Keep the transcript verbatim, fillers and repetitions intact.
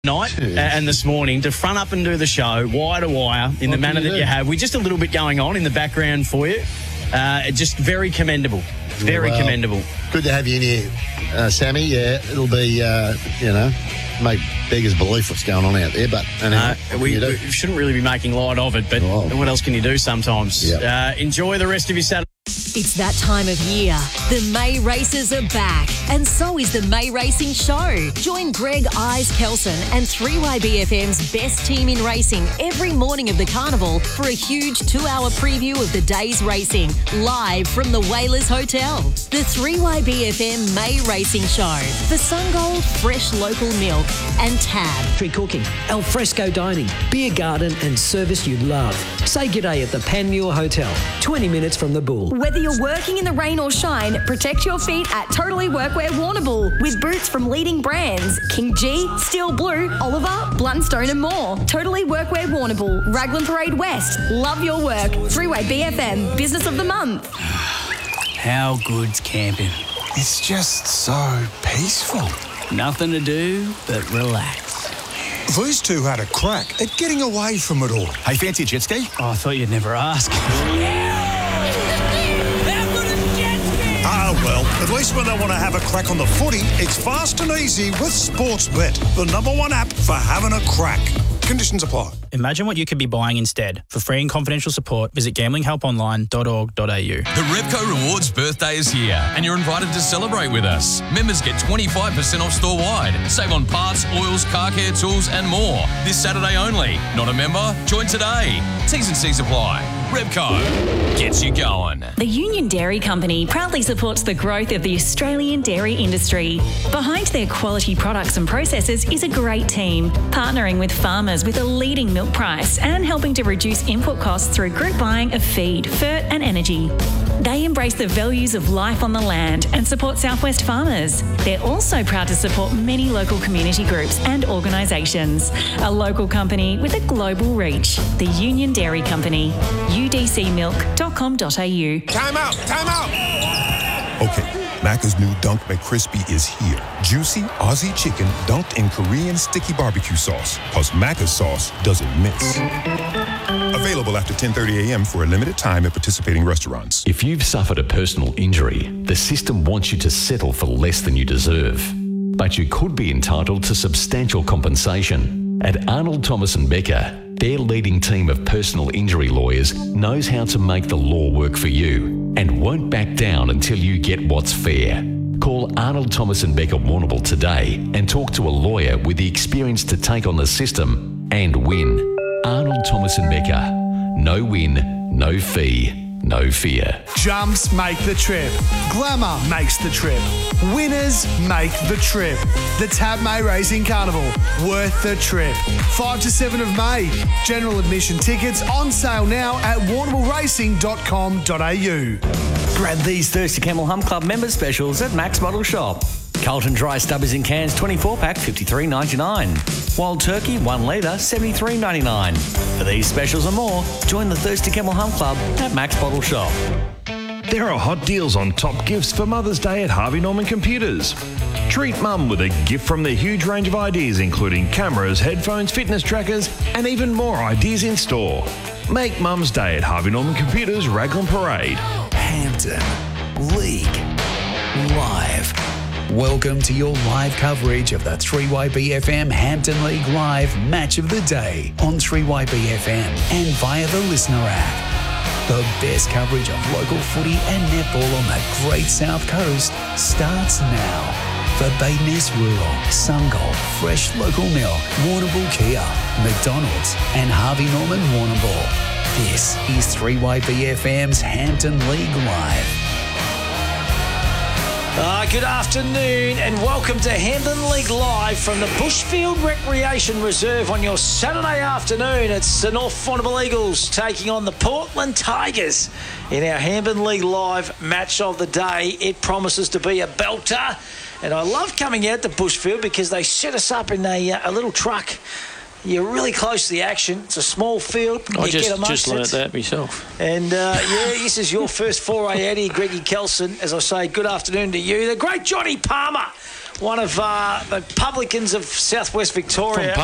night Jeez. and this morning to front up and do the show wire to wire in what the manner you that do? you have, with just a little bit going on in the background for you. Uh, just very commendable. Very yeah, well, commendable. Good to have you in here, uh, Sammy. Yeah, it'll be, uh, you know, make beggars believe what's going on out there. But anyway, uh, we, we shouldn't really be making light of it, but oh. what else can you do sometimes? Yep. Uh, enjoy the rest of your Saturday. It's that time of year. The May races are back, and so is the May Racing Show. Join Greg Eyes Kelson and three Y B F M's best team in racing every morning of the carnival for a huge two-hour preview of the day's racing, live from the Whalers Hotel. The three Y B F M May Racing Show for SunGold, fresh local milk, and Tab. Free cooking, al fresco dining, beer garden, and service you love. Say g'day at the Panmure Hotel, twenty minutes from the Bull. Whether you're working in the rain or shine, protect your feet at Totally Workwear Warrnambool with boots from leading brands King G, Steel Blue, Oliver, Bluntstone and more. Totally Workwear Warrnambool, Raglan Parade West. Love your work. three Y B F M, Business of the Month. How good's camping? It's just so peaceful. Nothing to do but relax. These two had a crack at getting away from it all. Hey, fancy a jet ski? Oh, I thought you'd never ask. Ah, well, at least when they want to have a crack on the footy, it's fast and easy with Sportsbet, the number one app for having a crack. Conditions apply. Imagine what you could be buying instead. For free and confidential support, visit gambling help online dot org dot a u. The Repco Rewards birthday is here, and you're invited to celebrate with us. Members get twenty-five percent off store-wide. Save on parts, oils, car care tools, and more. This Saturday only. Not a member? Join today. T's and C's apply. Repco gets you going. The Union Dairy Company proudly supports the growth of the Australian dairy industry. Behind their quality products and processes is a great team, partnering with farmers with a leading milk price and helping to reduce input costs through group buying of feed, fert and energy. They embrace the values of life on the land and support Southwest farmers. They're also proud to support many local community groups and organisations. A local company with a global reach. The Union Dairy Company. u d c milk dot com dot a u. Time out! Time out! Okay, Macca's new Dunk McCrispy is here. Juicy Aussie chicken dunked in Korean sticky barbecue sauce. Plus Macca's sauce doesn't miss. Available after ten thirty a.m. for a limited time at participating restaurants. If you've suffered a personal injury, the system wants you to settle for less than you deserve. But you could be entitled to substantial compensation. At Arnold Thomas and Becker, their leading team of personal injury lawyers knows how to make the law work for you and won't back down until you get what's fair. Call Arnold Thomas and Becker Warrnambool today and talk to a lawyer with the experience to take on the system and win. Arnold Thomas and Becker. No win, no fee, no fear. Jumps make the trip. Glamour makes the trip. Winners make the trip. The Tab May Racing Carnival. Worth the trip. five to seven of May. General admission tickets on sale now at warrnambool racing dot com dot a u. Grab these Thirsty Camel Hum Club member specials at Max Bottle Shop. Carlton Dry Stubbers in cans twenty-four pack fifty-three ninety-nine. Wild Turkey one litre seventy-three ninety-nine. For these specials and more, join the Thirsty Camel Hum Club at Max Bottle Shop. There are hot deals on top gifts for Mother's Day at Harvey Norman Computers. Treat Mum with a gift from their huge range of ideas, including cameras, headphones, fitness trackers, and even more ideas in store. Make Mum's Day at Harvey Norman Computers, Raglan Parade. Hampton League Live. Welcome to your live coverage of the three Y B F M Hampton League Live Match of the Day on three Y B F M and via the Listener app. The best coverage of local footy and netball on the Great South Coast starts now. For Badeness Rural, SunGold, Fresh Local Milk, Warrnambool Kia, McDonald's and Harvey Norman Warrnambool. This is three Y B F M's Hampton League Live. Uh, good afternoon and welcome to Hampton League Live from the Bushfield Recreation Reserve on your Saturday afternoon. It's the North Warrnambool Eagles taking on the Portland Tigers in our Hampton League Live match of the day. It promises to be a belter, and I love coming out to Bushfield because they set us up in a, uh, a little truck. You're really close to the action. It's a small field. I you just, get just learnt it. that myself. And, uh, yeah, this is your first foray out here, Greggy Kelson. As I say, good afternoon to you. The great Johnny Palmer one of uh, the publicans of southwest Victoria.